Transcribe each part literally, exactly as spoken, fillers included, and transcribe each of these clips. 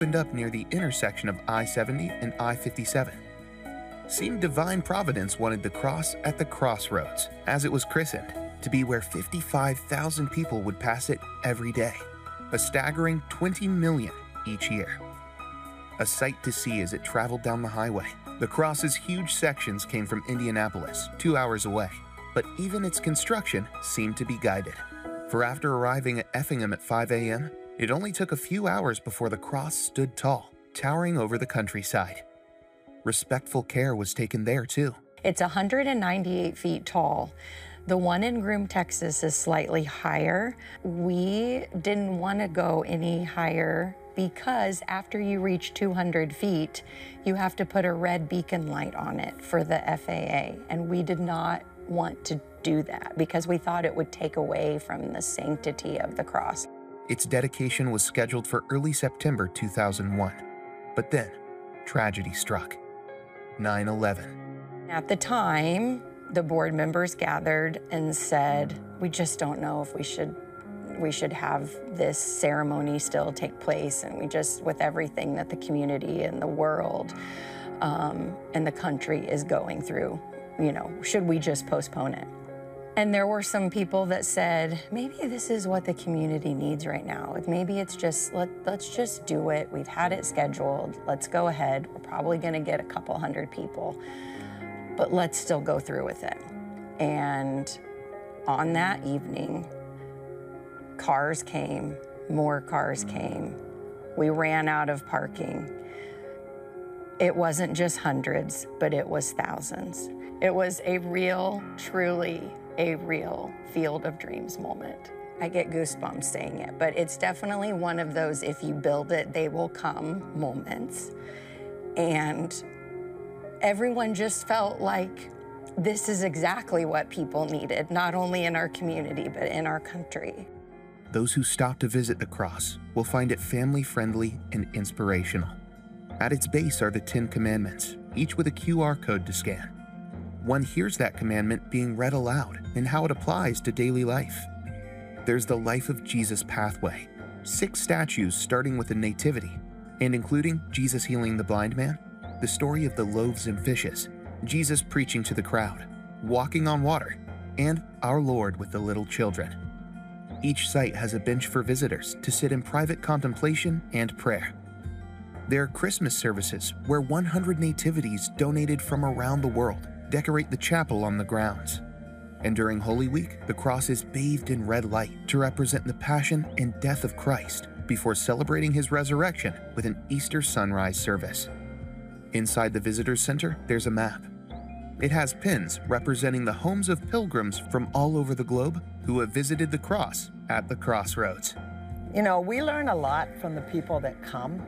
opened up near the intersection of I seventy and I fifty-seven. Seemed divine providence wanted the cross at the crossroads, as it was christened, to be where fifty-five thousand people would pass it every day, a staggering twenty million each year. A sight to see as it traveled down the highway. The cross's huge sections came from Indianapolis, two hours away, but even its construction seemed to be guided. For after arriving at Effingham at five a m, it only took a few hours before the cross stood tall, towering over the countryside. Respectful care was taken there too. It's one hundred ninety-eight feet tall. The one in Groom, Texas is slightly higher. We didn't want to go any higher because after you reach two hundred feet, you have to put a red beacon light on it for the F A A. And we did not want to do that because we thought it would take away from the sanctity of the cross. Its dedication was scheduled for early September two thousand one. But then, tragedy struck. nine eleven. At the time, the board members gathered and said, we just don't know if we should we should have this ceremony still take place, and we just, with everything that the community and the world um, and the country is going through, you know, should we just postpone it? And there were some people that said, maybe this is what the community needs right now. Maybe it's just, let, let's just do it. We've had it scheduled. Let's go ahead. We're probably going to get a couple hundred people, but let's still go through with it. And on that evening, cars came, more cars came. We ran out of parking. It wasn't just hundreds, but it was thousands. It was a real, truly a real Field of Dreams moment. I get goosebumps saying it, but it's definitely one of those if you build it, they will come moments. And everyone just felt like this is exactly what people needed, not only in our community, but in our country. Those who stop to visit the cross will find it family-friendly and inspirational. At its base are the Ten Commandments, each with a Q R code to scan. One hears that commandment being read aloud and how it applies to daily life. There's the Life of Jesus pathway, six statues starting with the Nativity, and including Jesus healing the blind man, the story of the loaves and fishes, Jesus preaching to the crowd, walking on water, and our Lord with the little children. Each site has a bench for visitors to sit in private contemplation and prayer. There are Christmas services where one hundred nativities donated from around the world decorate the chapel on the grounds. And during Holy Week, the cross is bathed in red light to represent the passion and death of Christ before celebrating his resurrection with an Easter sunrise service. Inside the visitor center, there's a map. It has pins representing the homes of pilgrims from all over the globe who have visited the cross at the crossroads. You know, we learn a lot from the people that come.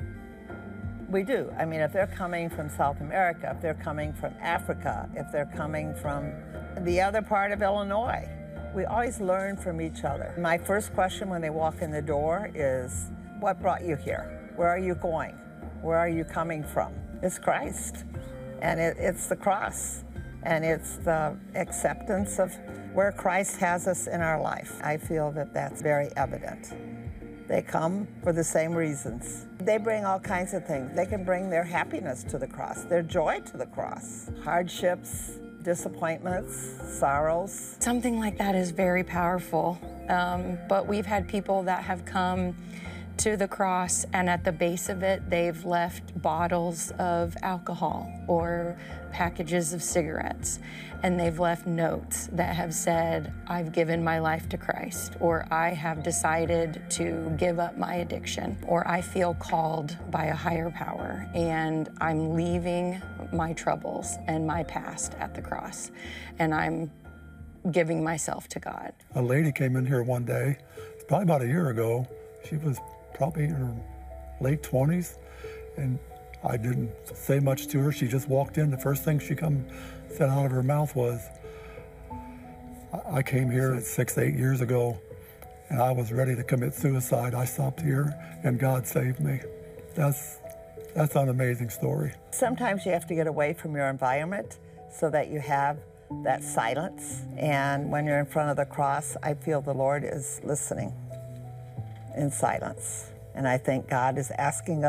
We do. I mean, if they're coming from South America, if they're coming from Africa, if they're coming from the other part of Illinois, we always learn from each other. My first question when they walk in the door is, what brought you here? Where are you going? Where are you coming from? It's Christ, and it, it's the cross, and it's the acceptance of where Christ has us in our life. I feel that that's very evident. They come for the same reasons. They bring all kinds of things. They can bring their happiness to the cross, their joy to the cross, hardships, disappointments, sorrows. Something like that is very powerful, um, but we've had people that have come to the cross, and at the base of it, they've left bottles of alcohol or packages of cigarettes, and they've left notes that have said, I've given my life to Christ, or I have decided to give up my addiction, or I feel called by a higher power, and I'm leaving my troubles and my past at the cross, and I'm giving myself to God. A lady came in here one day, probably about a year ago. She was probably in her late twenties, and I didn't say much to her. She just walked in. The first thing she come said out of her mouth was, I came here six, eight years ago, and I was ready to commit suicide. I stopped here, and God saved me. That's, that's an amazing story. Sometimes you have to get away from your environment so that you have that silence. And when you're in front of the cross, I feel the Lord is listening in silence. And I think God is asking us